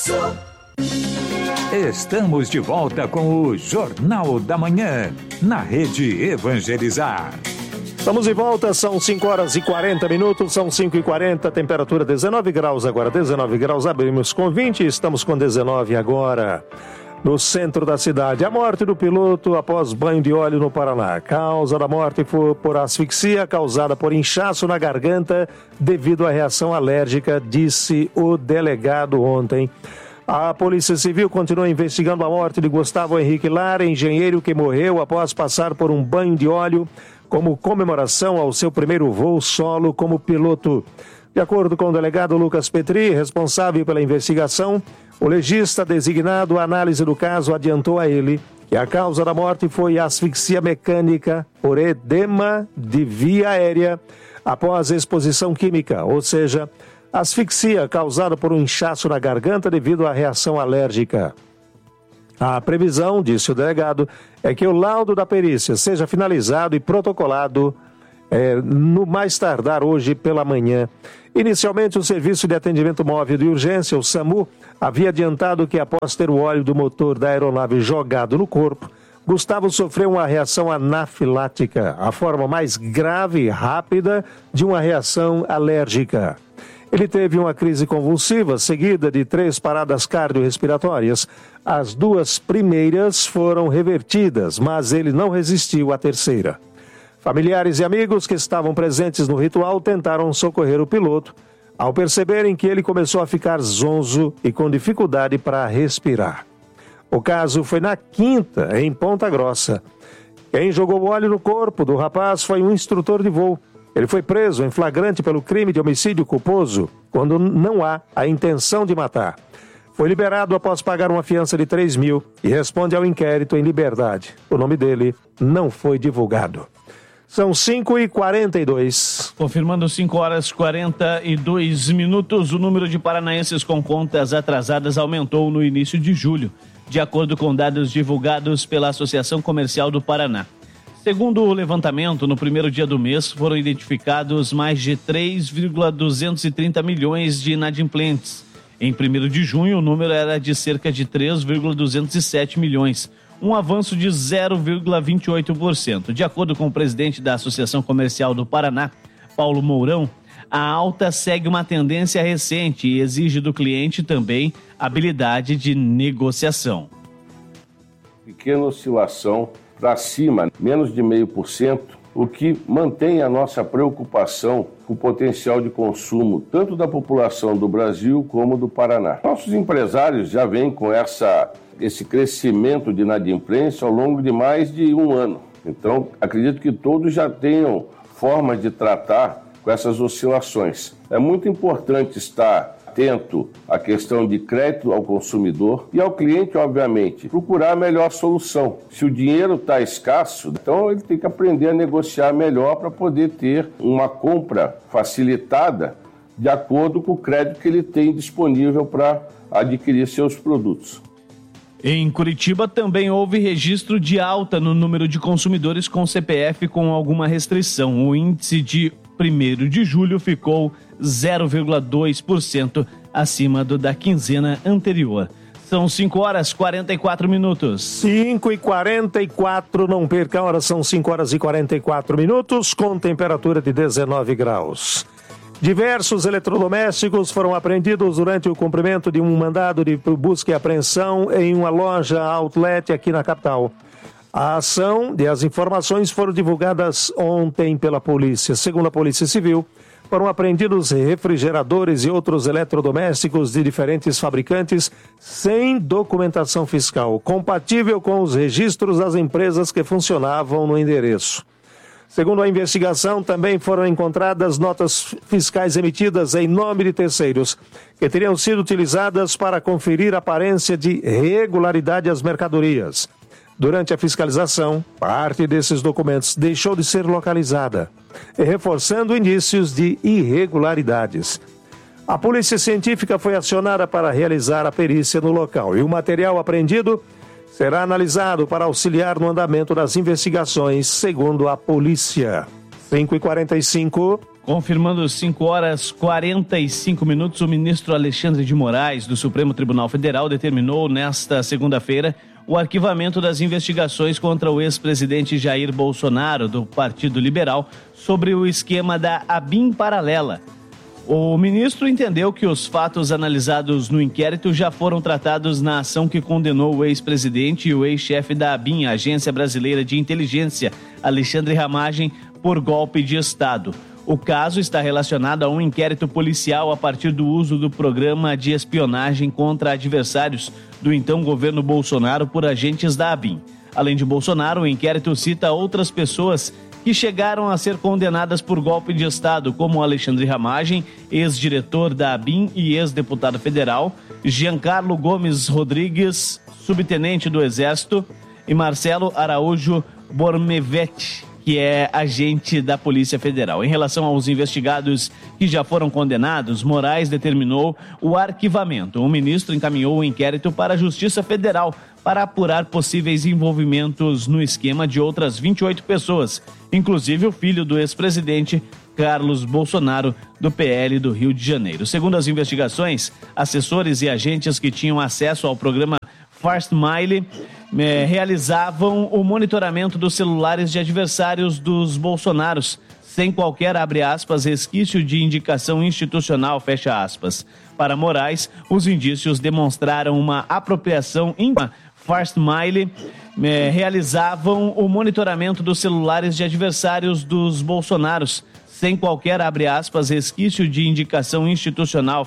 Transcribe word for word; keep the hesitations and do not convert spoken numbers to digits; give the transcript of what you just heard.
Sucesso. Estamos de volta com o Jornal da Manhã, na Rede Evangelizar. Estamos de volta, são cinco horas e quarenta minutos, são cinco e quarenta, temperatura dezenove graus agora, dezenove graus, abrimos com vinte, estamos com dezenove agora. No centro da cidade, a morte do piloto após banho de óleo no Paraná. A causa da morte foi por asfixia causada por inchaço na garganta devido à reação alérgica, disse o delegado ontem. A Polícia Civil continua investigando a morte de Gustavo Henrique Lara, engenheiro que morreu após passar por um banho de óleo como comemoração ao seu primeiro voo solo como piloto. De acordo com o delegado Lucas Petri, responsável pela investigação, o legista designado à análise do caso adiantou a ele que a causa da morte foi asfixia mecânica por edema de via aérea após exposição química, ou seja, asfixia causada por um inchaço na garganta devido à reação alérgica. A previsão, disse o delegado, é que o laudo da perícia seja finalizado e protocolado é, no mais tardar hoje pela manhã. Inicialmente, o Serviço de Atendimento Móvel de Urgência, o SAMU, havia adiantado que após ter o óleo do motor da aeronave jogado no corpo, Gustavo sofreu uma reação anafilática, a forma mais grave e rápida de uma reação alérgica. Ele teve uma crise convulsiva, seguida de três paradas cardiorrespiratórias. As duas primeiras foram revertidas, mas ele não resistiu à terceira. Familiares e amigos que estavam presentes no ritual tentaram socorrer o piloto, ao perceberem que ele começou a ficar zonzo e com dificuldade para respirar. O caso foi na quinta, em Ponta Grossa. Quem jogou óleo no corpo do rapaz foi um instrutor de voo. Ele foi preso em flagrante pelo crime de homicídio culposo, quando não há a intenção de matar. Foi liberado após pagar uma fiança de três mil e responde ao inquérito em liberdade. O nome dele não foi divulgado. São cinco e quarenta e dois. Confirmando cinco horas e quarenta e dois minutos, o número de paranaenses com contas atrasadas aumentou no início de julho, de acordo com dados divulgados pela Associação Comercial do Paraná. Segundo o levantamento, no primeiro dia do mês foram identificados mais de três vírgula duzentos e trinta milhões de inadimplentes. Em primeiro de junho, o número era de cerca de três vírgula duzentos e sete milhões, um avanço de zero vírgula vinte e oito por cento. De acordo com o presidente da Associação Comercial do Paraná, Paulo Mourão, a alta segue uma tendência recente e exige do cliente também habilidade de negociação. Pequena oscilação para cima, menos de zero vírgula cinco por cento, o que mantém a nossa preocupação com o potencial de consumo tanto da população do Brasil como do Paraná. Nossos empresários já vêm com essa, esse crescimento de inadimplência ao longo de mais de um ano. Então, acredito que todos já tenham formas de tratar com essas oscilações. É muito importante estar atento à questão de crédito ao consumidor e ao cliente, obviamente, procurar a melhor solução. Se o dinheiro está escasso, então ele tem que aprender a negociar melhor para poder ter uma compra facilitada de acordo com o crédito que ele tem disponível para adquirir seus produtos. Em Curitiba também houve registro de alta no número de consumidores com C P F com alguma restrição. O índice de primeiro de julho ficou zero vírgula dois por cento acima do da quinzena anterior. São cinco horas e quarenta e quatro minutos. cinco e quarenta e quatro, não perca a hora, são cinco horas e quarenta e quatro minutos, com temperatura de dezenove graus. Diversos eletrodomésticos foram apreendidos durante o cumprimento de um mandado de busca e apreensão em uma loja outlet aqui na capital. A ação e as informações foram divulgadas ontem pela polícia. Segundo a Polícia Civil, foram apreendidos refrigeradores e outros eletrodomésticos de diferentes fabricantes sem documentação fiscal, compatível com os registros das empresas que funcionavam no endereço. Segundo a investigação, também foram encontradas notas fiscais emitidas em nome de terceiros, que teriam sido utilizadas para conferir aparência de regularidade às mercadorias. Durante a fiscalização, parte desses documentos deixou de ser localizada, reforçando indícios de irregularidades. A polícia científica foi acionada para realizar a perícia no local e o material apreendido será analisado para auxiliar no andamento das investigações, segundo a polícia. cinco e quarenta e cinco. Confirmando cinco horas e quarenta e cinco minutos, o ministro Alexandre de Moraes, do Supremo Tribunal Federal, determinou nesta segunda-feira o arquivamento das investigações contra o ex-presidente Jair Bolsonaro, do Partido Liberal, sobre o esquema da ABIN paralela. O ministro entendeu que os fatos analisados no inquérito já foram tratados na ação que condenou o ex-presidente e o ex-chefe da ABIN, a Agência Brasileira de Inteligência, Alexandre Ramagem, por golpe de Estado. O caso está relacionado a um inquérito policial a partir do uso do programa de espionagem contra adversários do então governo Bolsonaro por agentes da ABIN. Além de Bolsonaro, o inquérito cita outras pessoas que chegaram a ser condenadas por golpe de Estado, como Alexandre Ramagem, ex-diretor da ABIN e ex-deputado federal, Giancarlo Gomes Rodrigues, subtenente do Exército, e Marcelo Araújo Bormevetti, que é agente da Polícia Federal. Em relação aos investigados que já foram condenados, Moraes determinou o arquivamento. O ministro encaminhou o inquérito para a Justiça Federal para apurar possíveis envolvimentos no esquema de outras vinte e oito pessoas, inclusive o filho do ex-presidente Carlos Bolsonaro, do P L do Rio de Janeiro. Segundo as investigações, assessores e agentes que tinham acesso ao programa Fast Mile eh, realizavam o monitoramento dos celulares de adversários dos Bolsonaros, sem qualquer, abre aspas, resquício de indicação institucional, fecha aspas. Para Moraes, os indícios demonstraram uma apropriação ímpar. Fast Mile eh, realizavam o monitoramento dos celulares de adversários dos Bolsonaros, sem qualquer, abre aspas, resquício de indicação institucional,